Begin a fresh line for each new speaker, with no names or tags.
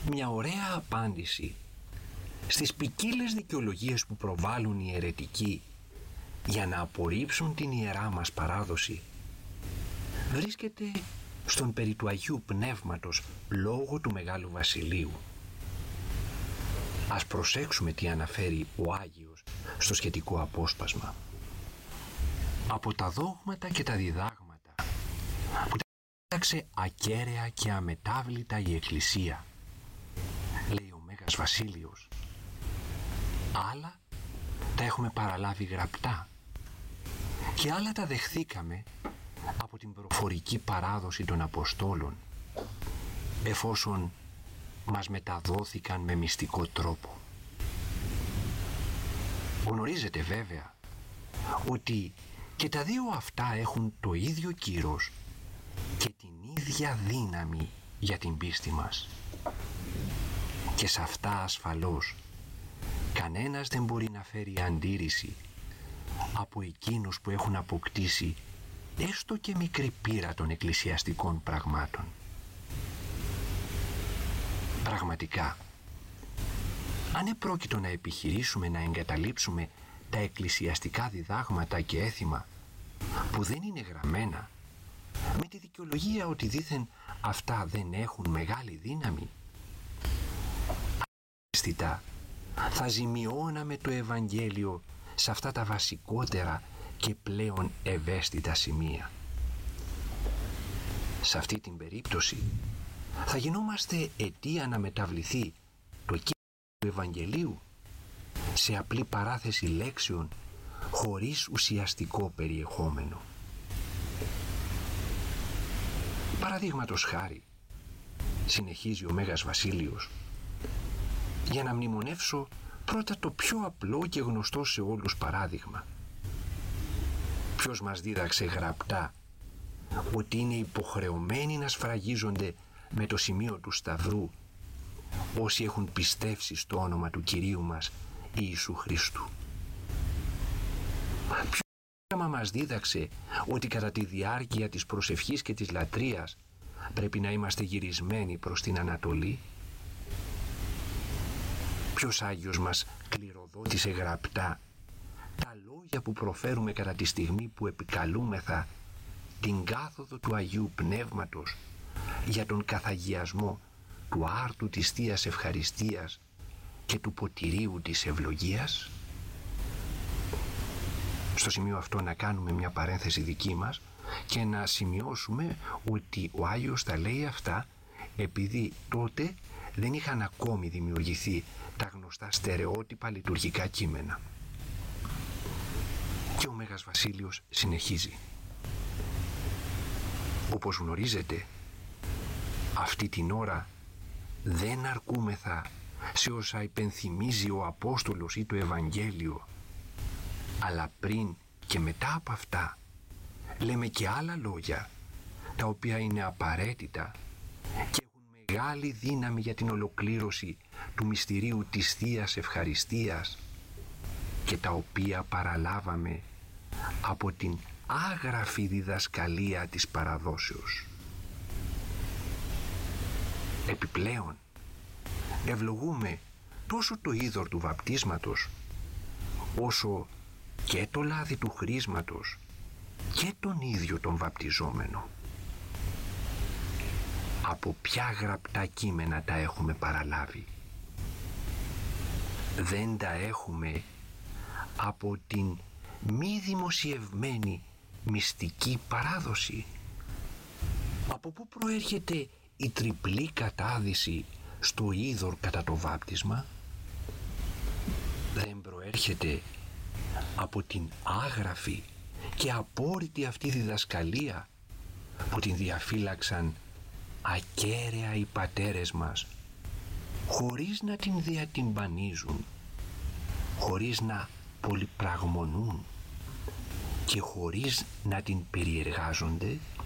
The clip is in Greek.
μια ωραία απάντηση στις ποικίλες δικαιολογίες που προβάλλουν οι αιρετικοί για να απορρίψουν την ιερά μας παράδοση βρίσκεται στον περί του Αγίου Πνεύματος λόγο του Μεγάλου Βασιλείου. Ας προσέξουμε τι αναφέρει ο Άγιος στο σχετικό απόσπασμα. Από τα δόγματα και τα διδάγματα που τα έταξε ακέραια και αμετάβλητα η Εκκλησία, λέει ο Μέγας Βασίλειος, άλλα τα έχουμε παραλάβει γραπτά και άλλα τα δεχθήκαμε από την προφορική παράδοση των Αποστόλων, εφόσον μας μεταδόθηκαν με μυστικό τρόπο. Γνωρίζετε βέβαια ότι και τα δύο αυτά έχουν το ίδιο κύρος και την ίδια δύναμη για την πίστη μας. Και σε αυτά ασφαλώς κανένας δεν μπορεί να φέρει αντίρρηση από εκείνους που έχουν αποκτήσει έστω και μικρή πείρα των εκκλησιαστικών πραγμάτων. Πραγματικά, αν επρόκειτο να επιχειρήσουμε να εγκαταλείψουμε τα εκκλησιαστικά διδάγματα και έθιμα που δεν είναι γραμμένα, με τη δικαιολογία ότι δήθεν αυτά δεν έχουν μεγάλη δύναμη, αισθητά θα ζημιώναμε το Ευαγγέλιο σε αυτά τα βασικότερα και πλέον ευαίσθητα σημεία. Σε αυτή την περίπτωση θα γινόμαστε αιτία να μεταβληθεί το κείμενο του Ευαγγελίου σε απλή παράθεση λέξεων χωρίς ουσιαστικό περιεχόμενο. Παραδείγματος χάρη, συνεχίζει ο Μέγας Βασίλειος, για να μνημονεύσω πρώτα το πιο απλό και γνωστό σε όλους παράδειγμα. Ποιος μας δίδαξε γραπτά ότι είναι υποχρεωμένοι να σφραγίζονται με το σημείο του Σταυρού όσοι έχουν πιστεύσει στο όνομα του Κυρίου μας Ιησού Χριστού? Ποιος μας δίδαξε ότι κατά τη διάρκεια της προσευχής και της λατρείας πρέπει να είμαστε γυρισμένοι προς την Ανατολή? Ποιος Άγιος μας κληροδότησε γραπτά τα λόγια που προφέρουμε κατά τη στιγμή που επικαλούμεθα την κάθοδο του Αγίου Πνεύματος για τον καθαγιασμό του άρτου της Θείας Ευχαριστίας και του ποτηρίου της ευλογίας? Στο σημείο αυτό να κάνουμε μια παρένθεση δική μας και να σημειώσουμε ότι ο Άγιος τα λέει αυτά επειδή τότε δεν είχαν ακόμη δημιουργηθεί τα γνωστά στερεότυπα λειτουργικά κείμενα. Και ο Μέγας Βασίλειος συνεχίζει. Όπως γνωρίζετε, αυτή την ώρα δεν αρκούμεθα σε όσα υπενθυμίζει ο Απόστολος ή το Ευαγγέλιο, αλλά πριν και μετά από αυτά λέμε και άλλα λόγια τα οποία είναι απαραίτητα και έχουν μεγάλη δύναμη για την ολοκλήρωση του μυστηρίου της Θείας Ευχαριστίας και τα οποία παραλάβαμε από την άγραφη διδασκαλία της παραδόσεως. Επιπλέον, ευλογούμε τόσο το είδωρ του βαπτίσματος όσο και το λάδι του χρίσματος και τον ίδιο τον βαπτιζόμενο. Από ποια γραπτά κείμενα τα έχουμε παραλάβει? Δεν τα έχουμε από την μη δημοσιευμένη μυστική παράδοση? Από πού προέρχεται η τριπλή κατάδυση στο είδωρ κατά το βάπτισμα? Δεν προέρχεται από την άγραφη και απόρριτη αυτή διδασκαλία που την διαφύλαξαν ακέραια οι πατέρες μας χωρίς να την διατυμπανίζουν, χωρίς να πολυπραγμονούν και χωρίς να την περιεργάζονται?